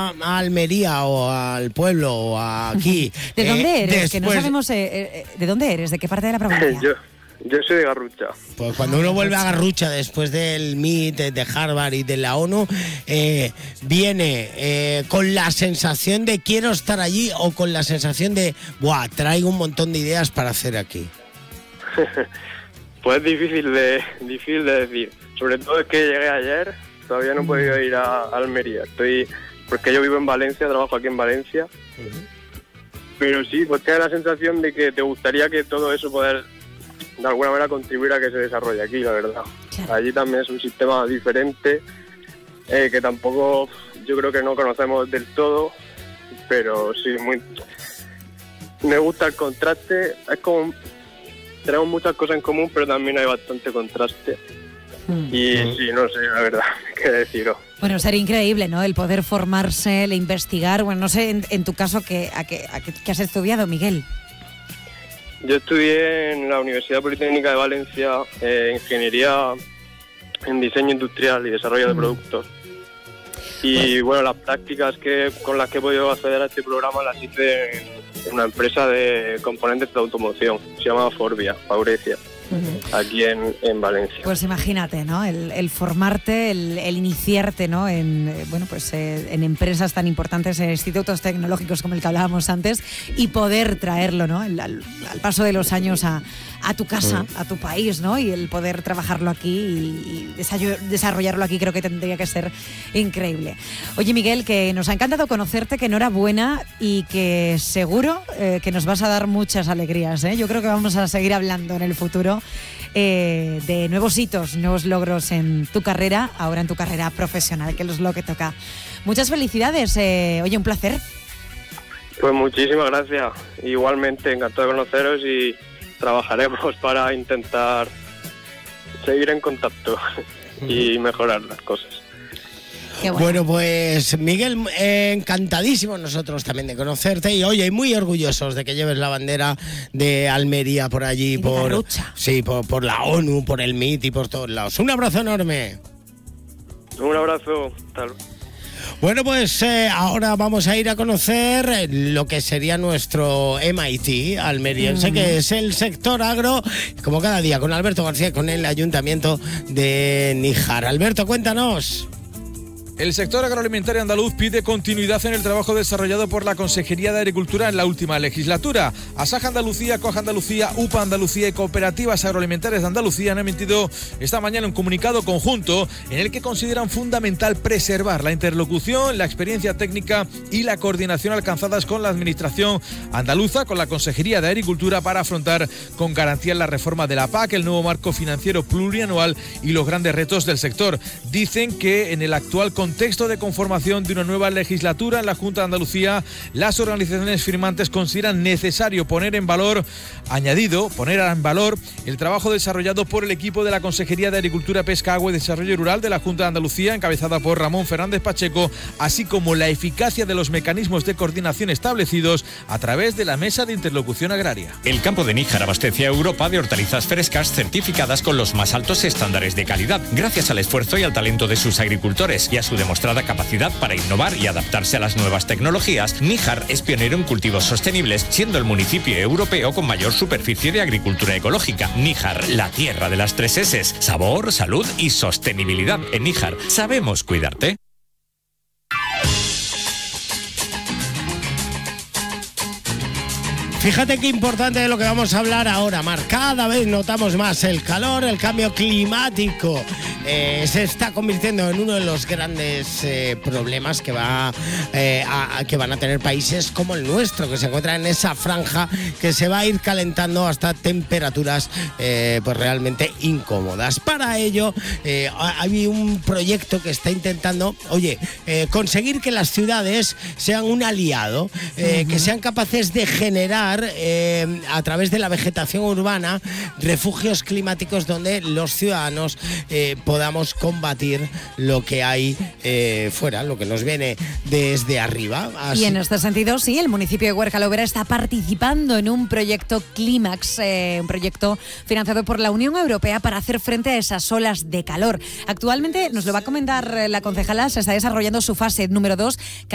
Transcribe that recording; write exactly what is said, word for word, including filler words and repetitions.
a, a Almería o al pueblo o a aquí... ¿De eh, dónde eres? Después... Que no sabemos eh, eh, de dónde eres, de qué parte de la provincia. Yo, yo soy de Garrucha. Pues cuando uno vuelve a Garrucha después del M I T, de Harvard y de la ONU, eh, viene eh, con la sensación de quiero estar allí o con la sensación de, buah, traigo un montón de ideas para hacer aquí. Pues es difícil de, difícil de decir. Sobre todo es que llegué ayer, todavía no he podido ir a, a Almería. Estoy, porque yo vivo en Valencia, trabajo aquí en Valencia. Uh-huh. Pero sí, pues te da la sensación de que te gustaría que todo eso poder de alguna manera contribuir a que se desarrolle aquí, la verdad. Claro. Allí también es un sistema diferente, eh, que tampoco yo creo que no conocemos del todo, pero sí, muy me gusta el contraste. Es como, tenemos muchas cosas en común, pero también hay bastante contraste. Mm. Y mm. sí, no sé, la verdad, qué deciros. Bueno, sería increíble, ¿no? El poder formarse, el investigar. Bueno, no sé, en, en tu caso, ¿qué, a qué, a qué, qué has estudiado, Miguel? Yo estudié en la Universidad Politécnica de Valencia eh, Ingeniería en Diseño Industrial y Desarrollo mm. de Productos. Y pues, bueno, las prácticas que con las que he podido acceder a este programa las hice en una empresa de componentes de automoción, se llama Forbia, Faurecia. Uh-huh. Aquí en, en Valencia. Pues imagínate, ¿no? El, el formarte, el, el iniciarte, ¿no? En eh, bueno, pues eh, en empresas tan importantes, en institutos tecnológicos como el que hablábamos antes, y poder traerlo, ¿no? El, al, al paso de los años a, a tu casa, uh-huh. a tu país, ¿no? Y el poder trabajarlo aquí y, y desarrollarlo aquí, creo que tendría que ser increíble. Oye, Miguel, que nos ha encantado conocerte, que enhorabuena y que seguro eh, que nos vas a dar muchas alegrías, ¿eh? Yo creo que vamos a seguir hablando en el futuro Eh, de nuevos hitos, nuevos logros en tu carrera, ahora en tu carrera profesional, que es lo que toca. Muchas felicidades, eh, oye, un placer. Pues muchísimas gracias, igualmente encantado de conoceros y trabajaremos para intentar seguir en contacto y mejorar las cosas. Bueno. bueno, pues Miguel, eh, encantadísimos nosotros también de conocerte y oye, muy orgullosos de que lleves la bandera de Almería por allí, por, sí, por, por la ONU, por el M I T y por todos lados. Un abrazo enorme. Un abrazo. Tal. Bueno, pues eh, ahora vamos a ir a conocer lo que sería nuestro M I T almeriense, mm. que es el sector agro, como cada día, con Alberto García, con el Ayuntamiento de Níjar. Alberto, cuéntanos. El sector agroalimentario andaluz pide continuidad en el trabajo desarrollado por la Consejería de Agricultura en la última legislatura. Asaja Andalucía, Coja Andalucía, U P A Andalucía y Cooperativas Agroalimentarias de Andalucía han emitido esta mañana un comunicado conjunto en el que consideran fundamental preservar la interlocución, la experiencia técnica y la coordinación alcanzadas con la Administración andaluza, con la Consejería de Agricultura, para afrontar con garantías la reforma de la P A C, el nuevo marco financiero plurianual y los grandes retos del sector. Dicen que en el actual contexto de conformación de una nueva legislatura en la Junta de Andalucía, las organizaciones firmantes consideran necesario poner en valor, añadido, poner en valor el trabajo desarrollado por el equipo de la Consejería de Agricultura, Pesca, Agua y Desarrollo Rural de la Junta de Andalucía, encabezada por Ramón Fernández Pacheco, así como la eficacia de los mecanismos de coordinación establecidos a través de la Mesa de Interlocución Agraria. El campo de Níjar abastece a Europa de hortalizas frescas certificadas con los más altos estándares de calidad, gracias al esfuerzo y al talento de sus agricultores y a su demostrada capacidad para innovar y adaptarse a las nuevas tecnologías. Níjar es pionero en cultivos sostenibles, siendo el municipio europeo con mayor superficie de agricultura ecológica. Níjar, la tierra de las tres eses: sabor, salud y sostenibilidad. En Níjar sabemos cuidarte. Fíjate qué importante es lo que vamos a hablar ahora, Mar. Cada vez notamos más el calor, el cambio climático. Eh, se está convirtiendo en uno de los grandes eh, problemas que, va, eh, a, a, que van a tener países como el nuestro, que se encuentra en esa franja que se va a ir calentando hasta temperaturas eh, pues realmente incómodas. Para ello, eh, hay un proyecto que está intentando, oye, eh, conseguir que las ciudades sean un aliado, eh, uh-huh. que sean capaces de generar eh, a través de la vegetación urbana refugios climáticos donde los ciudadanos eh, podamos combatir lo que hay eh, fuera, lo que nos viene desde arriba. Así. Y en este sentido, sí, el municipio de Huércal está participando en un proyecto Clímax, eh, un proyecto financiado por la Unión Europea para hacer frente a esas olas de calor. Actualmente, nos lo va a comentar la concejala, se está desarrollando su fase número dos.